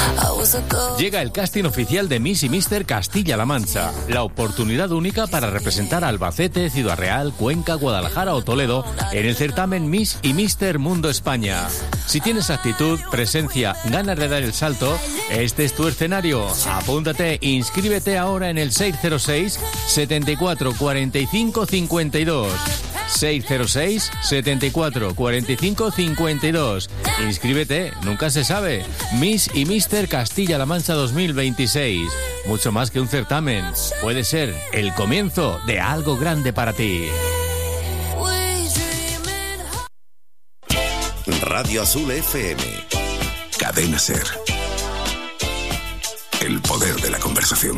Llega el casting oficial de Miss y Mister Castilla-La Mancha. La oportunidad única para representar a Albacete, Ciudad Real, Cuenca, Guadalajara o Toledo en el certamen Miss y Mister Mundo España. Si tienes actitud, presencia, ganas de dar el salto, este es tu escenario. Apúntate, inscríbete ahora en el 606 74 45 52. 606 74 45 52. Inscríbete, nunca se sabe. Miss y Mister Castilla-La Mancha 2026. Mucho más que un certamen. Puede ser el comienzo de algo grande para ti. Radio Azul FM. Cadena Ser. El poder de la conversación.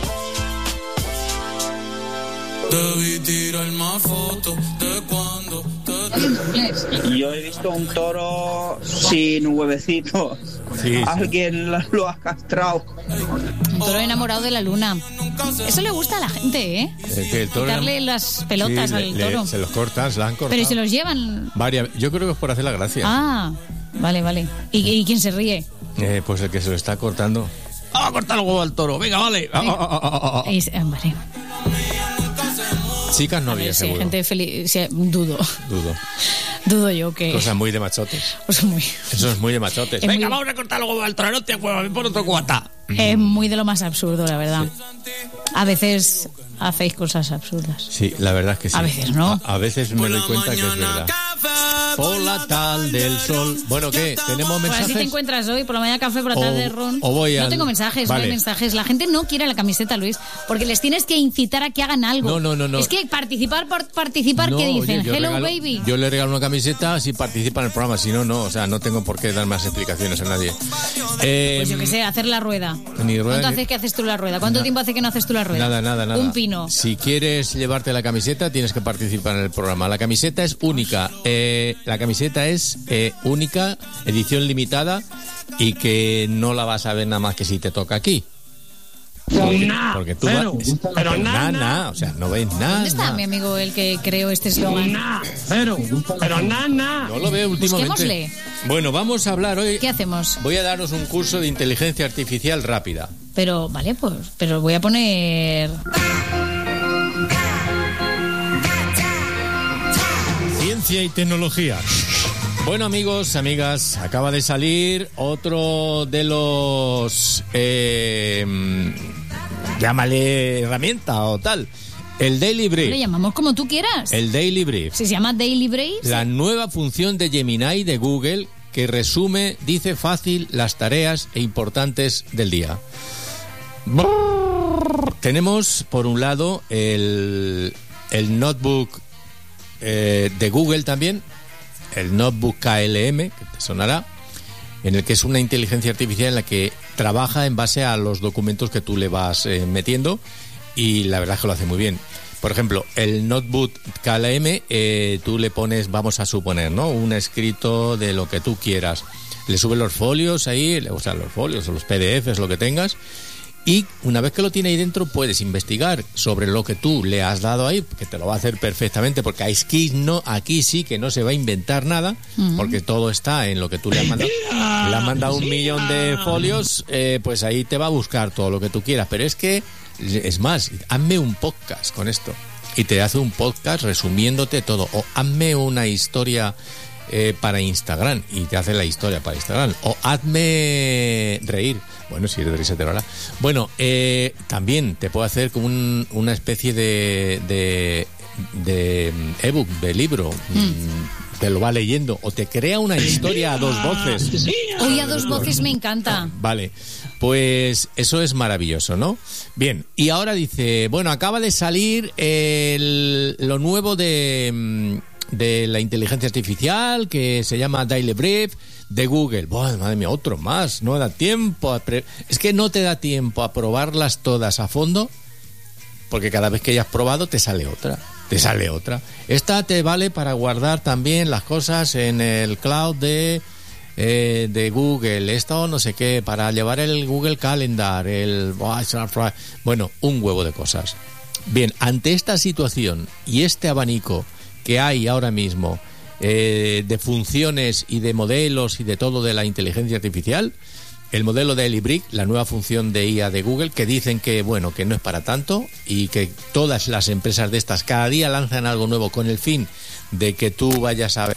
Debí tirar más fotos de cuando Yo he visto un toro sin huevecitos. Sí, sí. Alguien lo ha castrado. Un toro enamorado de la luna. Eso le gusta a la gente, ¿eh? Que el toro Quitarle las pelotas sí, al toro. se los cortan, se los han cortado. Pero si los llevan... Yo creo que es por hacer la gracia. Ah, vale. ¿Y quién se ríe? Pues el que se lo está cortando. ¡Ah, corta el huevo al toro! ¡Venga, vale! Vale. Chicas no había, Sí, seguro. gente feliz. Sí, dudo yo que... Cosa muy de machotes. Eso es muy de machotes. Es Venga, muy- vamos a cortar el huevo al toro, no te acuerdas, por otro cubata. Es muy de lo más absurdo, la verdad. A veces hacéis cosas absurdas. Sí, la verdad es que sí. A veces no. A veces me doy cuenta que es verdad. Por la tal del sol. Bueno, ¿qué? ¿Tenemos Pues mensajes? así te encuentras hoy, por la mañana café, por la tarde ron. o voy No al- tengo mensajes, Vale. no hay mensajes. La gente no quiere la camiseta, Luis, porque les tienes que incitar a que hagan algo. No. Es que participar por participar, No, ¿qué dicen? oye, yo Hello, regalo- baby. Yo le regalo una camiseta si participa en el programa, si no, no. O sea, no tengo por qué dar más explicaciones a nadie. Pues yo qué sé, hacer la rueda. Ni rueda ¿Cuánto ni- hace que haces tú la rueda? ¿Cuánto tiempo hace que no haces tú la rueda? Nada. Un pino. Si quieres llevarte la camiseta, tienes que participar en el programa. La camiseta es única. La camiseta es única, edición limitada, y que no la vas a ver nada más que si te toca aquí. Porque tú pero nada, o sea, no ves nada. ¿Dónde está mi amigo el que creó este eslogan? No lo veo últimamente. Busquémosle. Bueno, vamos a hablar hoy. ¿Qué hacemos? Voy a daros un curso de inteligencia artificial rápida. Pero, vale, pues, pero voy a poner... Ciencia y tecnología. Bueno, amigos, amigas, acaba de salir otro de los... llámale herramienta o tal. El Daily Le Brief. llamamos como tú quieras. El Daily Brief. Si se llama Daily Brief. La nueva función de Gemini de Google que resume, dice fácil, las tareas importantes del día. Tenemos, por un lado, el notebook de Google también, el notebook KLM, que te sonará, en el que es una inteligencia artificial en la que trabaja en base a los documentos que tú le vas metiendo, y la verdad es que lo hace muy bien. Por ejemplo, el notebook KLM, tú le pones, vamos a suponer, ¿no?, un escrito de lo que tú quieras. Le subes los folios ahí, o sea, los folios o los PDFs, lo que tengas, y una vez que lo tiene ahí dentro puedes investigar sobre lo que tú le has dado ahí, que te lo va a hacer perfectamente, porque aquí sí que no se va a inventar nada, porque todo está en lo que tú le has mandado. Le has mandado 1 millón de folios, pues ahí te va a buscar todo lo que tú quieras. Pero es que, es más, hazme un podcast con esto, y te hace un podcast resumiéndote todo, o hazme una historia para Instagram, y te hace la historia para Instagram, o hazme reír. Bueno, si eres de risa te lo hará. Bueno, también te puede hacer como una especie de ebook, de libro. Te lo va leyendo, o te crea una historia a 2 voces. Hoy a 2 voces me encanta. Vale, pues eso es maravilloso, ¿no? Bien, y ahora dice, bueno, acaba de salir lo nuevo de la inteligencia artificial, que se llama Daily Brief, de Google. Bueno, madre mía, otro más, no da tiempo. Es que no te da tiempo a probarlas todas a fondo, porque cada vez que hayas probado te sale otra. Esta te vale para guardar también las cosas en el cloud de Google, esto no sé qué, para llevar el Google Calendar, bueno, un huevo de cosas. Bien, ante esta situación y este abanico que hay ahora mismo de funciones y de modelos y de todo de la inteligencia artificial, el modelo de Elibrick, la nueva función de IA de Google, que dicen que, bueno, que no es para tanto y que todas las empresas de estas cada día lanzan algo nuevo con el fin de que tú vayas a ver.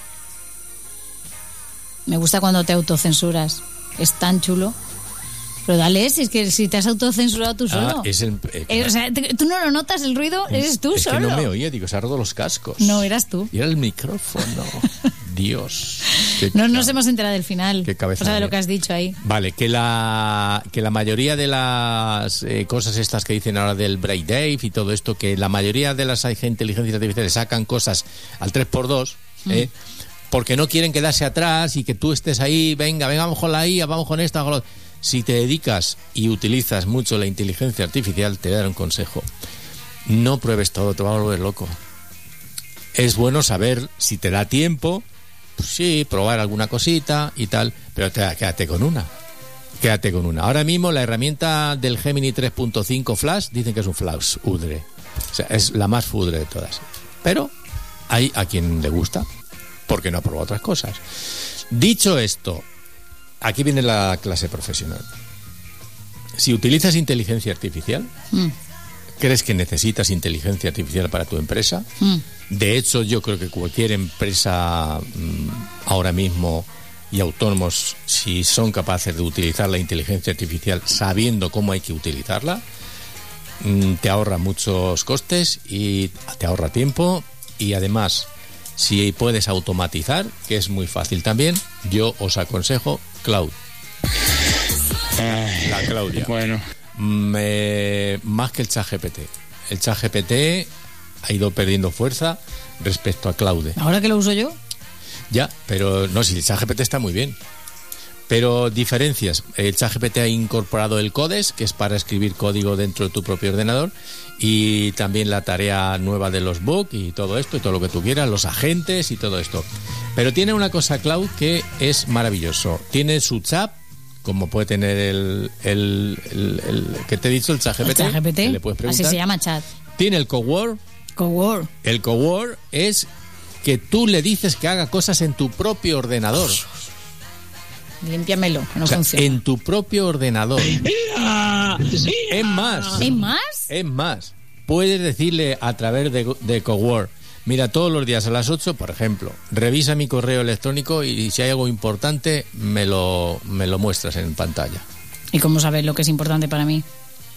Me gusta cuando te autocensuras. Es tan chulo. Pero dale, si es que si te has autocensurado tú solo. Es el, o sea, tú no lo notas el ruido, eres tú solo. Es que no me oía, digo, se ha roto los cascos. No, eras tú. Y era el micrófono. Dios. No nos hemos enterado del final. Qué cabeza. O sea, de lo que has dicho ahí. Vale, que la mayoría de las cosas estas que dicen ahora del Braindave y todo esto, que la mayoría de las inteligencias artificiales sacan cosas al 3x2, porque no quieren quedarse atrás y que tú estés ahí, venga, vamos con la IA, vamos con esta, con lo... Si te dedicas y utilizas mucho la inteligencia artificial, te voy a dar un consejo. No pruebes todo, te va a volver loco. Es bueno saber si te da tiempo, pues sí, probar alguna cosita y tal, pero quédate con una. Quédate con una. Ahora mismo la herramienta del Gemini 3.5 Flash dicen que es un Flash fudre. O sea, es la más fudre de todas. Pero hay a quien le gusta, porque no ha probado otras cosas. Dicho esto, aquí viene la clase profesional. Si utilizas inteligencia artificial, ¿crees que necesitas inteligencia artificial para tu empresa? De hecho, yo creo que cualquier empresa ahora mismo y autónomos, si son capaces de utilizar la inteligencia artificial sabiendo cómo hay que utilizarla, te ahorra muchos costes y te ahorra tiempo, y además, si puedes automatizar, que es muy fácil también, yo os aconsejo Cloud. La Claudia. Bueno. Más que el ChatGPT. El ChatGPT ha ido perdiendo fuerza respecto a Claude. ¿Ahora que lo uso yo? Ya, pero no, si el ChatGPT está muy bien. Pero diferencias. El ChatGPT ha incorporado el Codex, que es para escribir código dentro de tu propio ordenador, y también la tarea nueva de los book y todo esto, y todo lo que tú quieras, los agentes y todo esto. Pero tiene una cosa Cloud que es maravilloso. Tiene su chat, como puede tener el que te he dicho, el ChatGPT. El ChatGPT, le puedes preguntar. así se llama chat. Tiene el Coword. Coword. El Coword es que tú le dices que haga cosas en tu propio ordenador. Límpiamelo, que no o sea, funciona. En tu propio ordenador. Es más. ¿Es más? Es más. Puedes decirle a través de Coword, mira, todos los días a las 8, por ejemplo, revisa mi correo electrónico y si hay algo importante, me lo muestras en pantalla. ¿Y cómo sabes lo que es importante para mí?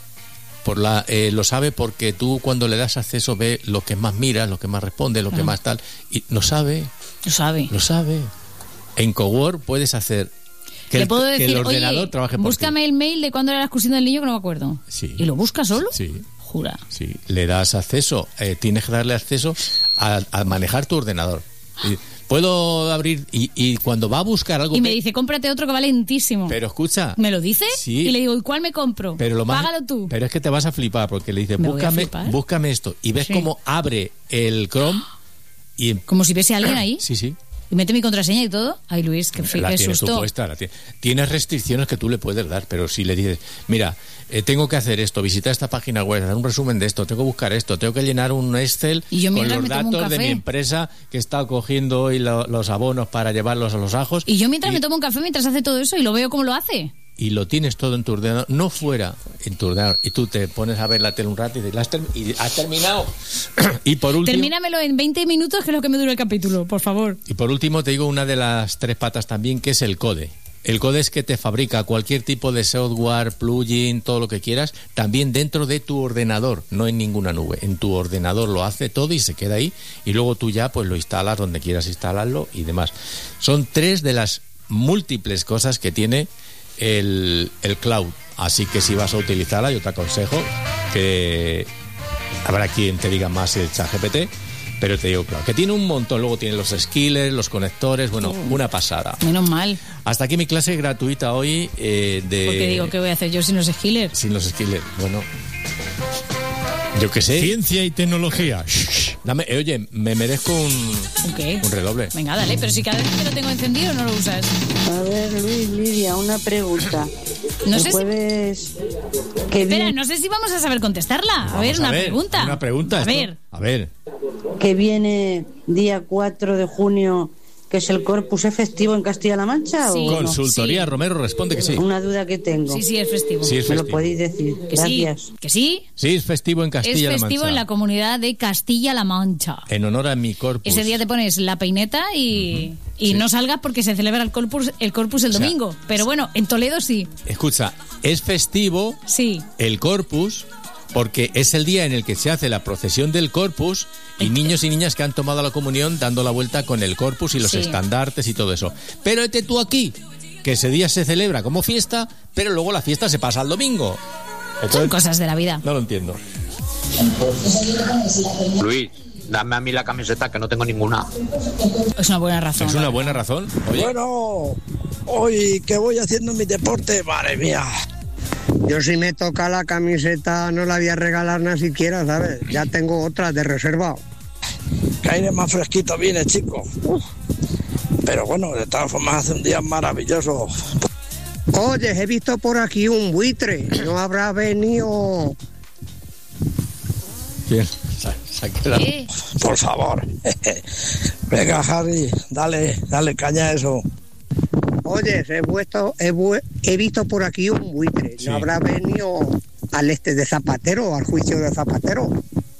Lo sabe porque tú cuando le das acceso ve lo que más miras, lo que más responde, lo que más tal, y lo sabe. Lo sabe. En Coword puedes hacer que, puedo decir, que el ordenador oye, trabaje por búscame ti. el mail de cuando era la excursión del niño, que no me acuerdo. Sí. ¿Y lo busca solo? Sí. Jura. Sí, le das acceso, tienes que darle acceso a manejar tu ordenador. Puedo abrir y cuando va a buscar algo... Y me dice, cómprate otro que va lentísimo. Pero escucha... ¿Me lo dice? Sí. Y le digo, ¿y cuál me compro? Pero Págalo tú. Pero es que te vas a flipar porque le dices, búscame esto. Y ves cómo abre el Chrome y... Como si viese a alguien ahí. Sí. ¿Y mete mi contraseña y todo? Ay, Luis, qué La tienes susto. tú puesta, tienes restricciones que tú le puedes dar, pero si le dices, mira, tengo que hacer esto, visitar esta página web, hacer un resumen de esto, tengo que buscar esto, tengo que llenar un Excel con los datos de mi empresa que está cogiendo hoy los abonos para llevarlos a los ajos. Y yo mientras me tomo un café, mientras hace todo eso y lo veo cómo lo hace. Y lo tienes todo en tu ordenador, no fuera en tu ordenador. Y tú te pones a ver la tele un rato y dices, ¿has terminado? Y por último... Termínamelo en 20 minutos, que es lo que me dura el capítulo, por favor. Y por último te digo una de las 3 patas también, que es el Code. El Code es que te fabrica cualquier tipo de software, plugin, todo lo que quieras, también dentro de tu ordenador, no en ninguna nube. En tu ordenador lo hace todo y se queda ahí. Y luego tú ya pues lo instalas donde quieras instalarlo y demás. Son 3 de las múltiples cosas que tiene el Cloud, así que si vas a utilizarla yo te aconsejo que habrá quien te diga más el ChatGPT, pero te digo Cloud, que tiene un montón, luego tiene los skillers, los conectores, bueno, una pasada. Menos mal. Hasta aquí mi clase gratuita hoy porque digo, ¿qué voy a hacer yo sin los skillers? Sin los skillers, bueno, yo qué sé. Ciencia y tecnología. Oye, me merezco un redoble. Venga, dale, pero si cada vez que lo tengo encendido no lo usas. A ver, Luis, Lidia, una pregunta. No sé puedes... Espera, no sé si vamos a saber contestarla. A ver, una pregunta. Una pregunta. A ver. Que viene día 4 de junio que es el Corpus, es festivo en Castilla-La Mancha? Sí. ¿O no? Consultoría Sí. Romero responde que sí. Una duda que tengo. Sí, es festivo. Sí, es ¿Me lo festivo. podéis decir? Que Gracias. sí, que sí. Sí, es festivo en Es Castilla-La Mancha. festivo en la comunidad de Castilla-La Mancha. En honor a mi corpus. Ese día te pones la peineta y Sí. no salgas porque se celebra el Corpus el O sea, domingo. Pero bueno, en Toledo sí. Escucha, es festivo Sí. el Corpus porque es el día en el que se hace la procesión del Corpus y niños y niñas que han tomado la comunión dando la vuelta con el Corpus y los Sí. estandartes y todo eso. Pero este tú aquí, que ese día se celebra como fiesta, pero luego la fiesta se pasa al domingo. Son Entonces, cosas de la vida. no lo entiendo. Luis, dame a mí la camiseta que no tengo ninguna. Es una buena razón. Es una buena razón. Oye, Bueno, hoy que voy haciendo mi deporte, madre mía. Yo si me toca la camiseta no la voy a regalar ni siquiera, ¿sabes? Ya tengo otra de reserva. Que aire más fresquito viene, chico. Pero bueno, de todas formas hace un día maravilloso. Oye, he visto por aquí un buitre. ¿No habrá venido? ¿quién? Se ha quedado. Por favor. Venga, Harry, dale caña a eso. Oye, he visto por aquí un buitre. Sí. ¿No habrá venido al de Zapatero, al juicio de Zapatero?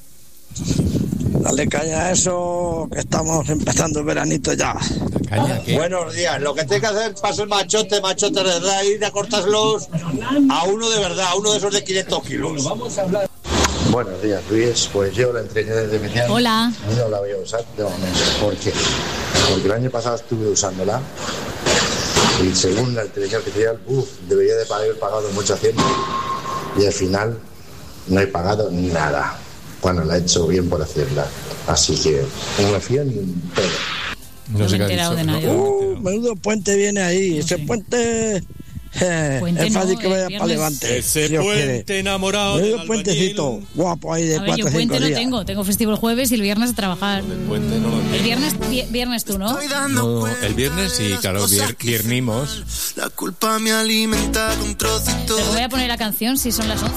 Dale caña a eso, que estamos empezando el veranito ya. Caña, ¿qué? Buenos días. Lo que tiene que hacer para ser machote de verdad, ir a cortárselos a uno de verdad, a uno de esos de 500 kilos. Buenos días, Luis. Pues yo la inteligencia artificial Hola. no la voy a usar de momento. ¿Por qué? Porque el año pasado estuve usándola y según la inteligencia artificial, debería de haber pagado mucha Hacienda y al final no he pagado nada. Bueno, la he hecho bien por Hacienda. Así que no me fío ni un pelo. No me he qué ha enterado dicho, de nada. Menudo puente viene ahí. Ese puente... Puente es fácil no, que vaya viernes. para Levante. Ese si Dios puente quiere. enamorado Menudo del puentecito guapo ahí de A ver, 4 yo o 5 puente no días. tengo. Tengo festivo el jueves y el viernes a trabajar. Puente, no lo El viernes tú, ¿no? No, el viernes sí, claro, viernimos. La culpa me alimenta con trocito. Pero voy a poner la canción si son las 11.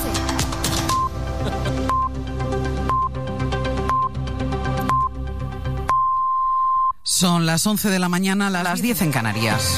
Son las 11 de la mañana, las 10 en Canarias.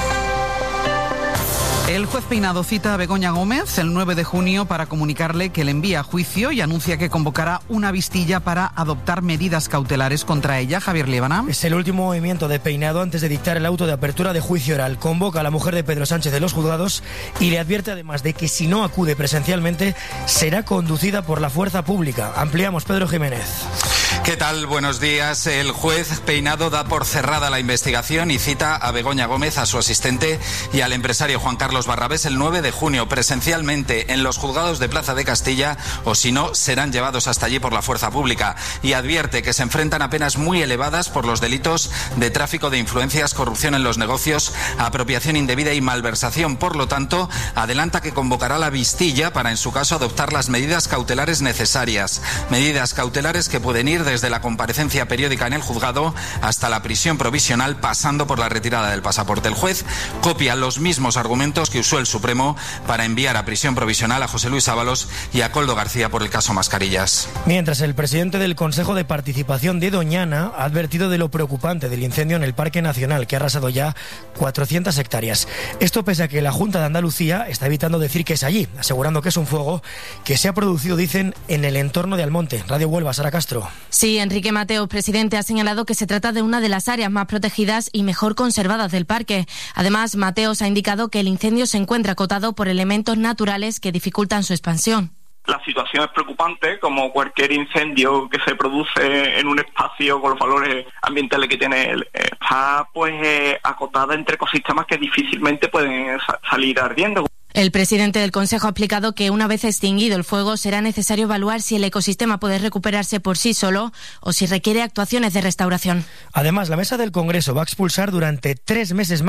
El juez Peinado cita a Begoña Gómez el 9 de junio para comunicarle que le envía a juicio y anuncia que convocará una vistilla para adoptar medidas cautelares contra ella. Javier Líbana. Es el último movimiento de Peinado antes de dictar el auto de apertura de juicio oral. Convoca a la mujer de Pedro Sánchez de los juzgados y le advierte además de que si no acude presencialmente será conducida por la fuerza pública. Ampliamos, Pedro Jiménez. ¿Qué tal? Buenos días. El juez Peinado da por cerrada la investigación y cita a Begoña Gómez, a su asistente y al empresario Juan Carlos Barrabés el 9 de junio presencialmente en los juzgados de Plaza de Castilla o si no serán llevados hasta allí por la fuerza pública y advierte que se enfrentan a penas muy elevadas por los delitos de tráfico de influencias, corrupción en los negocios, apropiación indebida y malversación. Por lo tanto, adelanta que convocará la vistilla para en su caso adoptar las medidas cautelares necesarias. Medidas cautelares que pueden ir desde la comparecencia periódica en el juzgado hasta la prisión provisional, pasando por la retirada del pasaporte. El juez copia los mismos argumentos que usó el Supremo para enviar a prisión provisional a José Luis Ábalos y a Koldo García por el caso Mascarillas. Mientras el presidente del Consejo de Participación de Doñana ha advertido de lo preocupante del incendio en el Parque Nacional, que ha arrasado ya 400 hectáreas. Esto pese a que la Junta de Andalucía está evitando decir que es allí, asegurando que es un fuego que se ha producido, dicen, en el entorno de Almonte. Radio Huelva, Sara Castro. Sí, Enrique Mateos, presidente, ha señalado que se trata de una de las áreas más protegidas y mejor conservadas del parque. Además, Mateos ha indicado que el incendio se encuentra acotado por elementos naturales que dificultan su expansión. La situación es preocupante, como cualquier incendio que se produce en un espacio con los valores ambientales que tiene, está acotada entre ecosistemas que difícilmente pueden salir ardiendo. El presidente del Consejo ha explicado que una vez extinguido el fuego será necesario evaluar si el ecosistema puede recuperarse por sí solo o si requiere actuaciones de restauración. Además, la mesa del Congreso va a expulsar durante 3 meses más